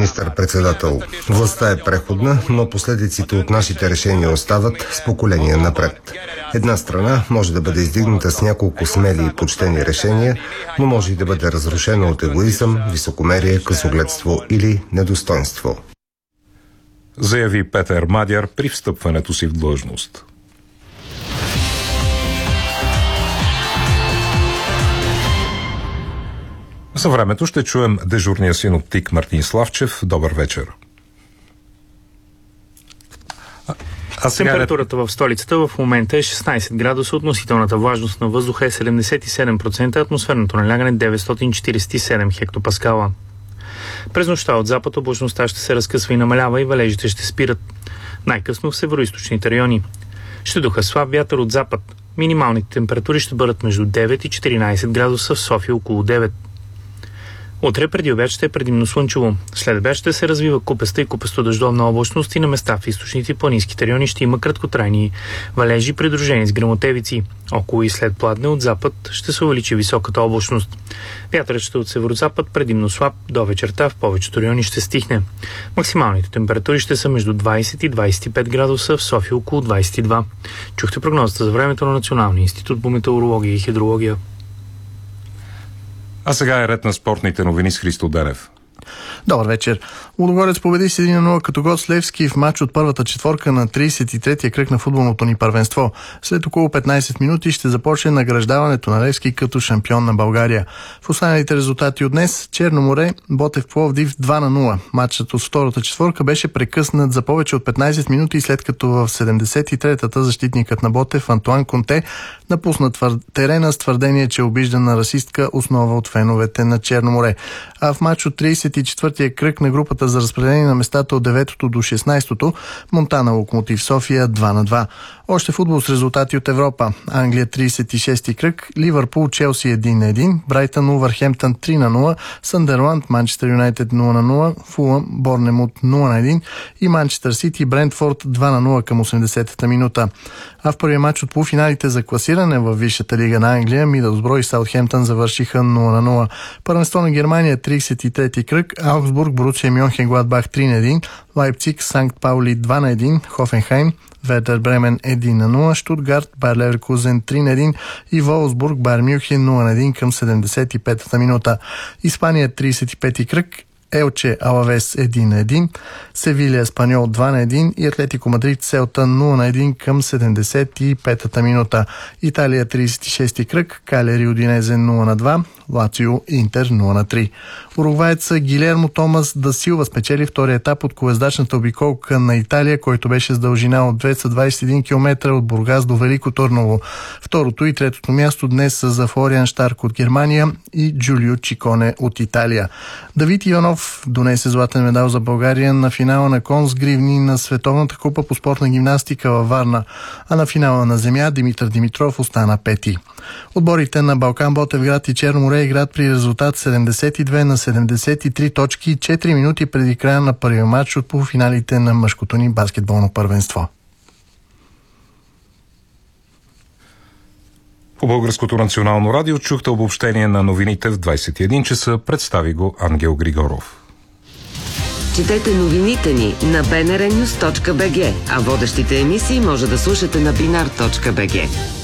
министър-председател. Властта е преходна, но последиците от нашите решения остават с поколения напред. Една страна може да бъде издигната с няколко смели и почтени решения, но може и да бъде разрушена от егоизъм, високомерие, късогледство или недостойнство. Заяви Петър Мадяр при встъпването си в длъжност. За времето ще чуем дежурния синоптик Мартин Славчев. Добър вечер. Температурата в столицата в момента е 16 градуса, относителната влажност на въздуха е 77%, атмосферното налягане 947 хектопаскала. През нощта от запад облачността ще се разкъсва и намалява и валежите ще спират. Най-късно в североизточните райони. Ще духа слаб вятър от запад. Минималните температури ще бъдат между 9 и 14 градуса, в София около 9. Утре преди обяд ще е предимно слънчево. След обяд ще се развива купеста и купесто-дъждовна облачност и на места в източните и планинските райони ще има краткотрайни валежи, придружени с гръмотевици. Около и след пладне от запад ще се увеличи високата облачност. Вятърът ще от северозапад предимно слаб, до вечерта в повечето райони ще стихне. Максималните температури ще са между 20 и 25 градуса, в София около 22. Чухте прогнозата за времето на Националния институт по метеорология и хидрология. А сега е ред на спортните новини с Христо Денев. Добър вечер. Лудогорец победи с 1-0 като гост Левски в матч от първата четворка на 33-я кръг на футболното ни първенство. След около 15 минути ще започне награждаването на Левски като шампион на България. В останалите резултати от днес: Черно море, Ботев Пловдив 2-0. Матчът от втората четворка беше прекъснат за повече от 15 минути, след като в 73-та защитникът на Ботев Антуан Конте напусна терена с твърдение, че е обиждана расистка, основа от феновете на Черно море. А в матч от 34-я кръг на групата за разпределение на местата от 9-то до 16-то, Монтана Локомотив София 2-2. Още футбол с резултати от Европа. Англия 36-ти кръг, Ливърпул Челси 1-1, Брайтън Улвърхемптън 3-0, Съндерланд Манчестър Юнайтед 0-0, Фулъм Борнемут 0-1 и Манчестър Сити Брентфорд 2-0 към 80-та минута. А в първия матч от полуфиналите за класиране във Висшата лига на Англия, Мидълсбро и Саутхемптън завършиха 0-0. Първенство на Германия 33-ти кръг, Аугсбург Борусия Мьонхенгладбах 3-1, Лайпциг Санкт Паули 2-1, Хофенхайм Вердер Бремен 1-0, Штутгарт Байер Леверкузен 3-1 и Волсбург Байер Мюнхен 0-1 към 75-та минута. Испания 35-ти кръг, Елче Алавес 1-1, Севилия Еспаньол 2-1 и Атлетико Мадрид Селта 0-1 към 75-та минута. Италия 36-ти кръг, Калери Удинезе 0-2, Лацио Интер 0-3. Уругваеца Гилермо Томас да Силва спечели втория етап от колездачната обиколка на Италия, който беше с дължина от 221 км от Бургас до Велико Търново. Второто и третото място днес са за Флориан Штарк от Германия и Джулио Чиконе от Италия. Давид Иванов донесе златен медал за България на финала на кон с гривни на Световната купа по спортна гимнастика във Варна, а на финала на земя Димитър Димитров остана пети. Отборите на Балкан Ботевград и Черно море играят при резултат 72 на 73 точки 4 минути преди края на първия матч от полуфиналите на мъжкото ни баскетболно първенство. По Българското национално радио чухте обобщение на новините в 21 часа. Представи го Ангел Григоров. Четете новините ни на bnrnews.bg, а водещите емисии може да слушате на binar.bg.